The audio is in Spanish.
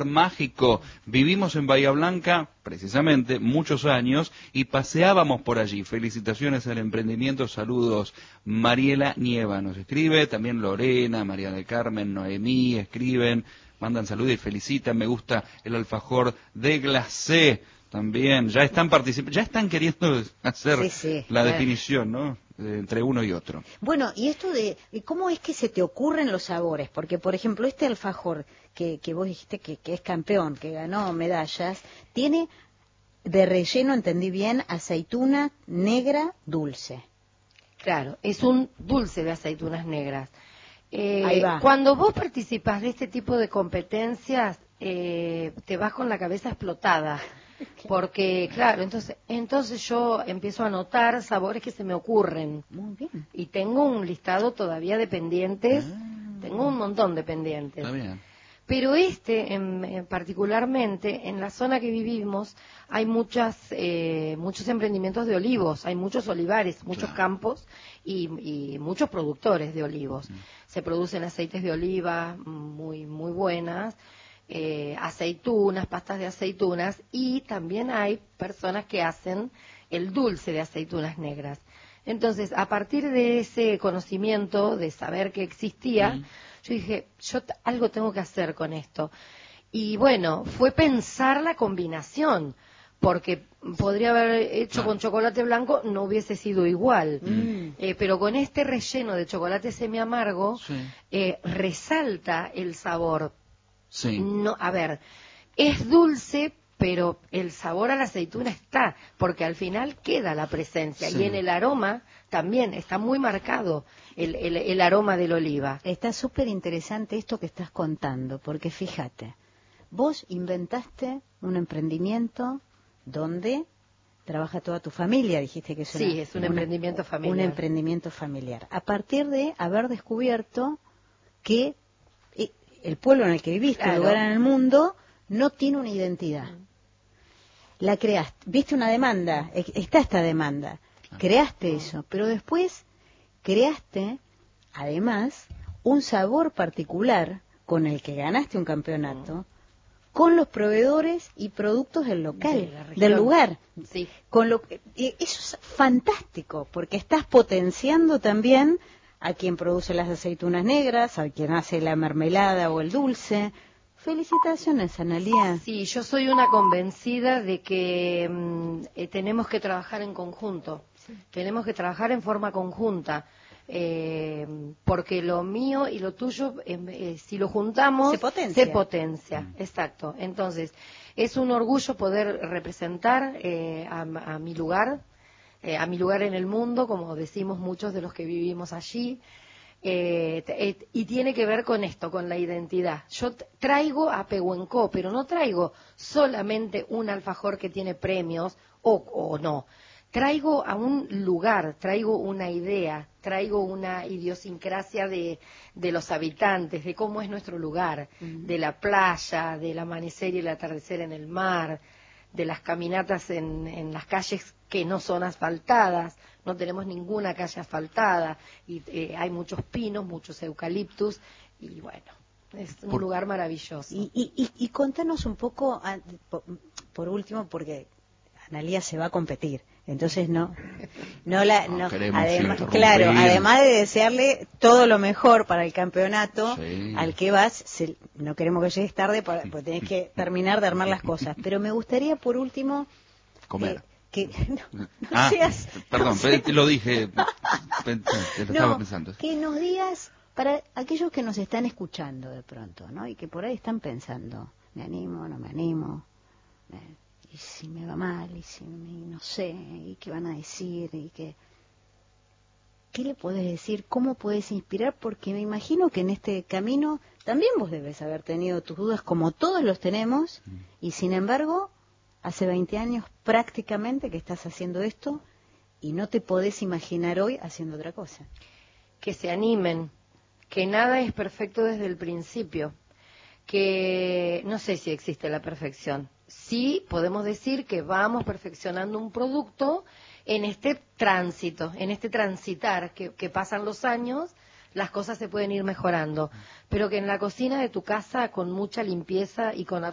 lugar mágico. Vivimos en Bahía Blanca, precisamente, muchos años, y paseábamos por allí. Felicitaciones al emprendimiento, saludos. Mariela Nieva nos escribe, también Lorena, María del Carmen, Noemí, escriben, mandan saludos y felicitan. Me gusta el alfajor de glacé. También, ya están participando, ya están queriendo hacer la definición, ¿no? Entre uno y otro. Bueno, y esto de cómo es que se te ocurren los sabores, porque por ejemplo este alfajor que vos dijiste que es campeón, que ganó medallas, tiene de relleno, entendí bien, aceituna negra dulce. Claro, es un dulce de aceitunas negras. Ahí va. Cuando vos participás de este tipo de competencias, te vas con la cabeza explotada. Porque, claro, entonces yo empiezo a anotar sabores que se me ocurren. Muy bien. Y tengo un listado todavía de pendientes, tengo un montón de pendientes. Está bien. Pero particularmente, en la zona que vivimos, hay muchos emprendimientos de olivos, hay muchos olivares, muchos campos y muchos productores de olivos. Se producen aceites de oliva muy, muy buenas, aceitunas, pastas de aceitunas, y también hay personas que hacen el dulce de aceitunas negras. Entonces, a partir de ese conocimiento, de saber que existía, yo dije, algo tengo que hacer con esto. Y bueno, fue pensar la combinación, porque podría haber hecho con chocolate blanco, no hubiese sido igual. Pero con este relleno de chocolate semiamargo, resalta el sabor. No, a ver, es dulce, pero el sabor a la aceituna está, porque al final queda la presencia, y en el aroma también está muy marcado el aroma del oliva. Está súper interesante esto que estás contando, porque fíjate, vos inventaste un emprendimiento donde trabaja toda tu familia, dijiste que es es un emprendimiento familiar. Un emprendimiento familiar. A partir de haber descubierto que el pueblo en el que viviste, el lugar en el mundo, no tiene una identidad. La creaste, viste una demanda, está esta demanda, creaste eso, pero después creaste, además, un sabor particular con el que ganaste un campeonato, con los proveedores y productos del local, del lugar. Eso es fantástico, porque estás potenciando también a quien produce las aceitunas negras, a quien hace la mermelada o el dulce. Felicitaciones, Analía. Sí, yo soy una convencida de que tenemos que trabajar en conjunto, tenemos que trabajar en forma conjunta, porque lo mío y lo tuyo, si lo juntamos, se potencia. Exacto. Entonces, es un orgullo poder representar a mi lugar, en el mundo, como decimos muchos de los que vivimos allí. Y tiene que ver con esto, con la identidad. Yo traigo a Pehuenco, pero no traigo solamente un alfajor que tiene premios o no. Traigo a un lugar, traigo una idea, traigo una idiosincrasia de los habitantes, de cómo es nuestro lugar, de la playa, del amanecer y el atardecer en el mar, de las caminatas en las calles que no son asfaltadas. No tenemos ninguna calle asfaltada, y hay muchos pinos, muchos eucaliptus, y bueno, es un lugar maravilloso. Y contanos un poco, por último, porque Analía se va a competir, entonces además de desearle todo lo mejor para el campeonato al que vas, no queremos que llegues tarde porque tenés que terminar de armar las cosas, pero me gustaría por último comer. Perdón, lo dije, estaba pensando. Que nos digas, para aquellos que nos están escuchando de pronto, ¿no? Y que por ahí están pensando, ¿me animo, no me animo? ¿Y si me va mal? ¿Y si no sé? ¿Y qué van a decir? ¿Qué le podés decir? ¿Cómo puedes inspirar? Porque me imagino que en este camino también vos debes haber tenido tus dudas, como todos los tenemos, y sin embargo, hace 20 años prácticamente que estás haciendo esto y no te podés imaginar hoy haciendo otra cosa. Que se animen, que nada es perfecto desde el principio, que no sé si existe la perfección. Sí podemos decir que vamos perfeccionando un producto en este tránsito, en este transitar, que pasan los años, las cosas se pueden ir mejorando, pero que en la cocina de tu casa, con mucha limpieza y con